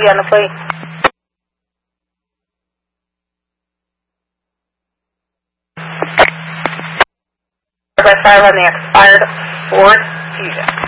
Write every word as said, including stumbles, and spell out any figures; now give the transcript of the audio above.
on the plate. By five on the expired Ford Fusion.